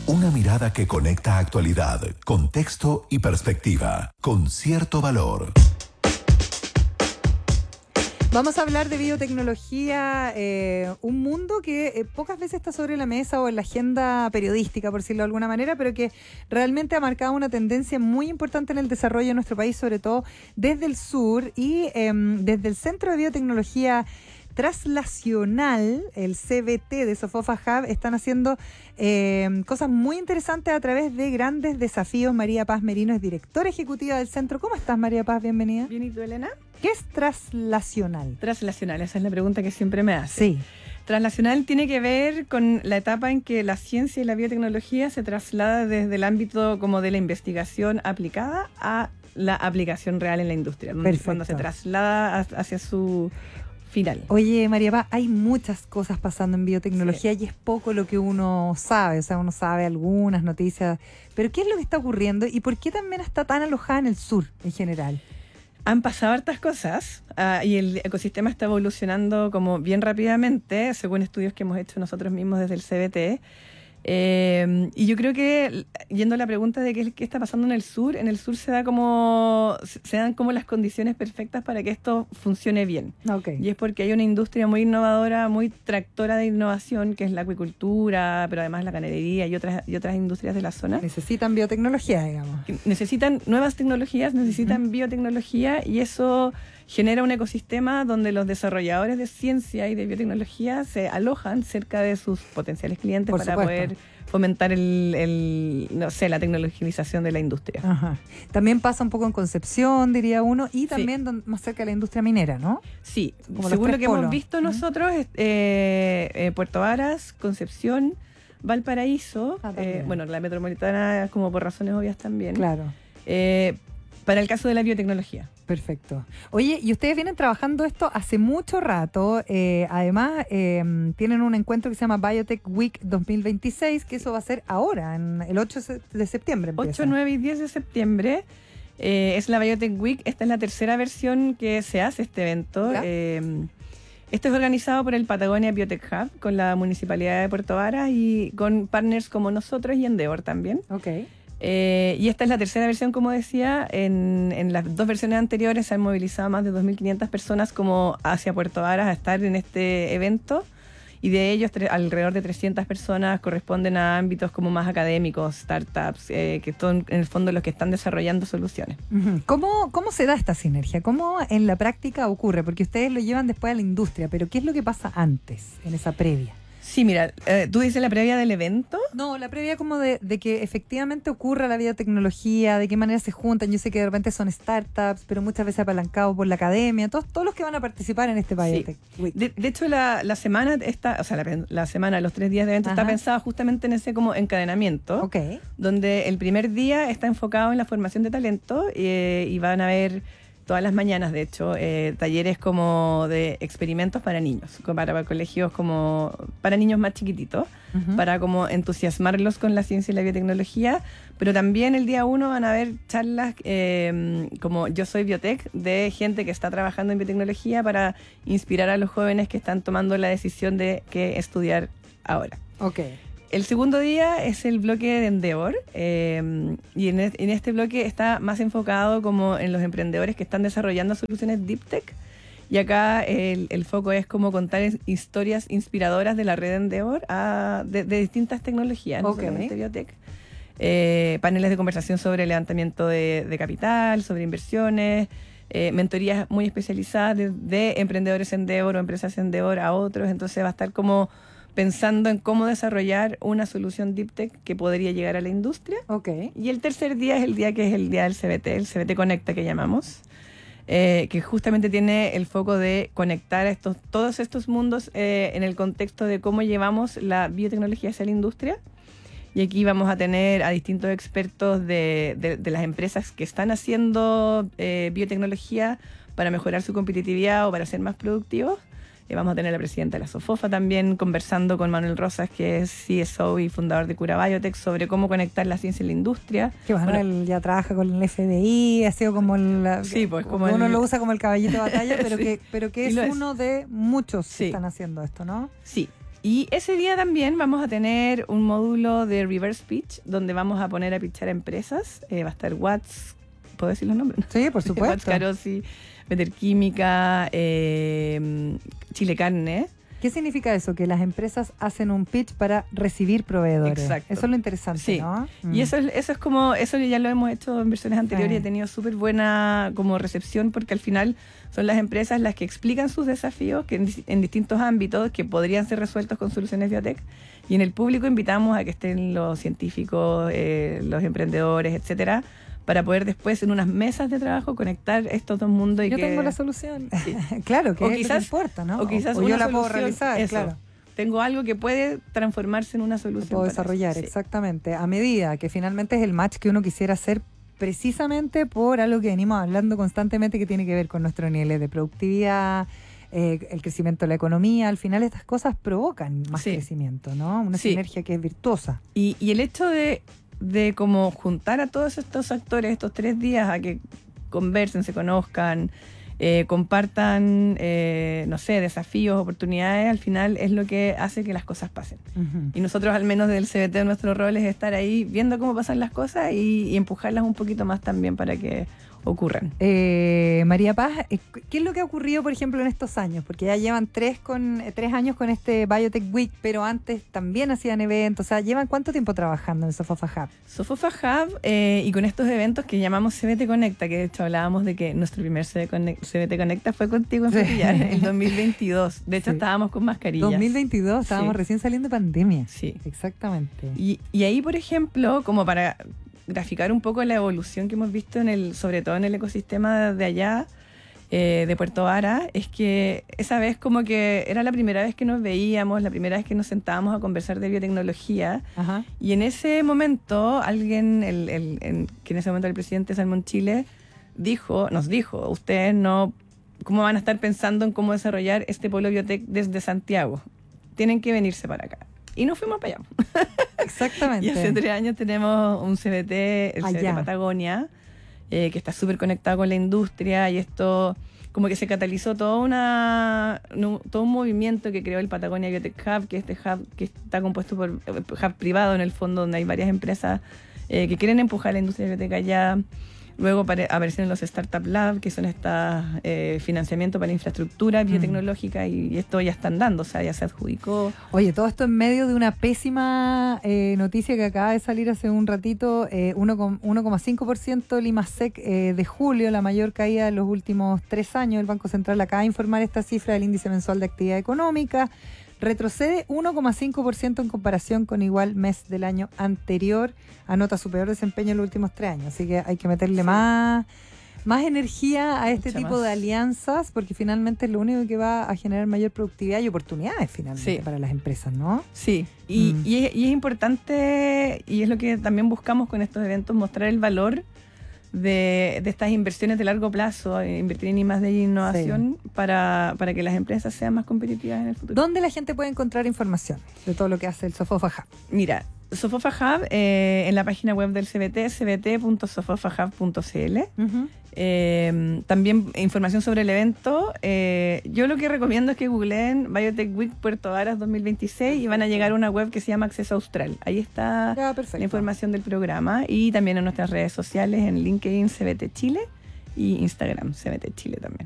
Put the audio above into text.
Una mirada que conecta actualidad, contexto y perspectiva, con cierto valor. Vamos a hablar de biotecnología, un mundo que pocas veces está sobre la mesa o en la agenda periodística, por decirlo de alguna manera, pero que realmente ha marcado una tendencia muy importante en el desarrollo de nuestro país, sobre todo desde el sur y desde el Centro de Biotecnología Translacional, el CBT de Sofofa Hub, están haciendo cosas muy interesantes a través de grandes desafíos. María Paz Merino es directora ejecutiva del centro. ¿Cómo estás, María Paz? Bienvenida. Bien, ¿y tú, Elena? ¿Qué es translacional? Translacional, esa es la pregunta que siempre me hace. Sí. Translacional tiene que ver con la etapa en que la ciencia y la biotecnología se traslada desde el ámbito como de la investigación aplicada a la aplicación real en la industria, donde cuando se traslada hacia su final. Oye, María Paz, hay muchas cosas pasando en biotecnología y es poco lo que uno sabe, o sea, uno sabe algunas noticias, pero ¿qué es lo que está ocurriendo y por qué también está tan alojada en el sur en general? Han pasado hartas cosas y el ecosistema está evolucionando como bien rápidamente, según estudios que hemos hecho nosotros mismos desde el CBT. Y yo creo que, yendo a la pregunta de qué está pasando en el sur se dan como las condiciones perfectas para que esto funcione bien. Okay. Y es porque hay una industria muy innovadora, muy tractora de innovación, que es la acuicultura, pero además la ganadería y otras industrias de la zona. Necesitan biotecnología, digamos. Necesitan nuevas tecnologías, necesitan biotecnología, y eso genera un ecosistema donde los desarrolladores de ciencia y de biotecnología se alojan cerca de sus potenciales clientes para poder fomentar la tecnologización de la industria. Ajá. También pasa un poco en Concepción, diría uno, y también más cerca de la industria minera, ¿no? Sí, como según lo que hemos visto nosotros, Puerto Varas, Concepción, Valparaíso, la metropolitana como por razones obvias también. Claro. Para el caso de la biotecnología. Perfecto. Oye, y ustedes vienen trabajando esto hace mucho rato. Además, tienen un encuentro que se llama Biotech Week 2026, que eso va a ser ahora, el 8 de septiembre. Empieza. 8, 9 y 10 de septiembre. Es la Biotech Week. Esta es la tercera versión que se hace este evento. Esto es organizado por el Patagonia Biotech Hub, con la Municipalidad de Puerto Varas y con partners como nosotros y Endeavor también. Okay. Y esta es la tercera versión, como decía. En las dos versiones anteriores se han movilizado más de 2.500 personas como hacia Puerto Varas a estar en este evento, y de ellos alrededor de 300 personas corresponden a ámbitos como más académicos, startups, que son en el fondo los que están desarrollando soluciones. Uh-huh. ¿Cómo se da esta sinergia? ¿Cómo en la práctica ocurre? Porque ustedes lo llevan después a la industria, pero ¿qué es lo que pasa antes, en esa previa? Sí, mira, ¿tú dices la previa del evento? No, la previa como de que efectivamente ocurra la biotecnología, de qué manera se juntan. Yo sé que de repente son startups, pero muchas veces apalancados por la academia, todos los que van a participar en este Biotech Week. De hecho, la semana la semana, los 3 días de evento, está pensada justamente en ese como encadenamiento, donde el primer día está enfocado en la formación de talento y van a haber todas las mañanas, de hecho, talleres como de experimentos para niños, para colegios como para niños más chiquititos, para como entusiasmarlos con la ciencia y la biotecnología, pero también el día 1 van a haber charlas como Yo Soy Biotech, de gente que está trabajando en biotecnología para inspirar a los jóvenes que están tomando la decisión de qué estudiar ahora. Okay. El segundo día es el bloque de Endeavor, y en este bloque está más enfocado como en los emprendedores que están desarrollando soluciones Deep Tech, y acá el foco es como contar historias inspiradoras de la red Endeavor de distintas tecnologías, no solamente biotech. Paneles de conversación sobre levantamiento de capital, sobre inversiones, mentorías muy especializadas de emprendedores Endeavor o empresas Endeavor a otros. Entonces va a estar como pensando en cómo desarrollar una solución Deep Tech que podría llegar a la industria. Y el tercer día es el día del CBT, el CBT Conecta que llamamos, que justamente tiene el foco de conectar todos estos mundos en el contexto de cómo llevamos la biotecnología hacia la industria. Y aquí vamos a tener a distintos expertos de las empresas que están haciendo biotecnología para mejorar su competitividad o para ser más productivos. Vamos a tener a la presidenta de la Sofofa también conversando con Manuel Rosas, que es CSO y fundador de Cura Biotech, sobre cómo conectar la ciencia y la industria. Que Manuel ya trabaja con el FBI, ha sido como como uno lo usa como el caballito de batalla, pero que es uno de muchos que están haciendo esto, ¿no? Sí. Y ese día también vamos a tener un módulo de reverse pitch, donde vamos a poner a pitchar a empresas. Va a estar Watts, ¿puedo decir los nombres? Sí, por supuesto. Watts Carosi, Better Química, Chile Carne. ¿Qué significa eso? Que las empresas hacen un pitch para recibir proveedores. Exacto. Eso es lo interesante, Sí. ¿no? Y eso es como, eso ya lo hemos hecho en versiones anteriores y ha tenido súper buena como recepción, porque al final son las empresas las que explican sus desafíos que en distintos ámbitos que podrían ser resueltos con soluciones biotech, y en el público invitamos a que estén los científicos, los emprendedores, etcétera, para poder después en unas mesas de trabajo conectar estos dos mundos. Yo tengo la solución. Sí. Claro, que o es quizás, lo que importa, ¿no? O quizás o una yo la solución, puedo realizar, eso. claro. Tengo algo que puede transformarse en una solución. Puedo desarrollar, sí. Exactamente. A medida que finalmente es el match que uno quisiera hacer, precisamente por algo que venimos hablando constantemente, que tiene que ver con nuestros niveles de productividad, el crecimiento de la economía. Al final estas cosas provocan más crecimiento, ¿no? Una sinergia que es virtuosa. Y el hecho de como juntar a todos estos actores estos 3 días a que conversen, se conozcan, compartan, no sé, desafíos, oportunidades, al final es lo que hace que las cosas pasen. Uh-huh. Y nosotros, al menos del CBT, nuestro rol es estar ahí viendo cómo pasan las cosas y empujarlas un poquito más también para que ocurran. María Paz, ¿qué es lo que ha ocurrido, por ejemplo, en estos años? Porque ya llevan 3 años con este Biotech Week, pero antes también hacían eventos. O sea, ¿llevan cuánto tiempo trabajando en Sofofa Hub? Sofofa Hub, y con estos eventos que llamamos CBT Conecta, que de hecho hablábamos de que nuestro primer CBT Conecta fue contigo en Frutillar, el 2022. De hecho, estábamos con mascarillas. 2022, estábamos recién saliendo de pandemia. Sí. Exactamente. Y ahí, por ejemplo, como para graficar un poco la evolución que hemos visto sobre todo en el ecosistema de allá, de Puerto Vara, es que esa vez como que era la primera vez que nos veíamos, la primera vez que nos sentábamos a conversar de biotecnología. Ajá. Y en ese momento alguien, que en ese momento era el presidente Salmón Chile, nos dijo, ustedes no, ¿cómo van a estar pensando en cómo desarrollar este polo biotech desde Santiago? Tienen que venirse para acá. Y nos fuimos para allá. Exactamente. Y hace 3 años tenemos un CBT, el allá. CBT Patagonia, que está súper conectado con la industria, y esto como que se catalizó todo un movimiento que creó el Patagonia Biotech Hub, que este hub que está compuesto por hub privado en el fondo, donde hay varias empresas que quieren empujar la industria biotech allá. Luego aparecieron los Startup Lab, que son financiamiento para infraestructura biotecnológica, y esto ya están dando, o sea, ya se adjudicó. Oye, todo esto en medio de una pésima noticia que acaba de salir hace un ratito, 1,5% el IMASEC de julio, la mayor caída de los últimos 3 años. El Banco Central acaba de informar esta cifra del índice mensual de actividad económica. Retrocede 1,5% en comparación con igual mes del año anterior. Anota su peor desempeño en los últimos 3 años. Así que hay que meterle más energía a este tipo de alianzas, porque finalmente es lo único que va a generar mayor productividad y oportunidades finalmente para las empresas, ¿no? Sí, y es importante, y es lo que también buscamos con estos eventos, mostrar el valor de estas inversiones de largo plazo, invertir en I+D y innovación para que las empresas sean más competitivas en el futuro. ¿Dónde la gente puede encontrar información de todo lo que hace el Sofofa Hub? Mira, Sofofa Hub, en la página web del CBT, cbt.sofofahub.cl. Uh-huh. También información sobre el evento. Yo lo que recomiendo es que googleen Biotech Week Puerto Varas 2026 y van a llegar a una web que se llama Acceso Austral. Ahí está la información del programa, y también en nuestras redes sociales, en LinkedIn CBT Chile y Instagram CBT Chile también.